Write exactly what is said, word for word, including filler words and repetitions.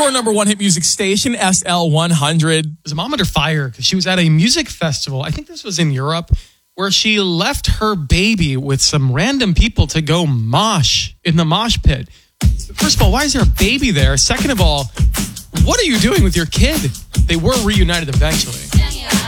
Your number one hit music station, S L one hundred. There's a mom under fire because she was at a music festival. I think this was in Europe, where she left her baby with some random people to go mosh in the mosh pit. First of all, why is there a baby there? Second of all, what are you doing with your kid? They were reunited eventually.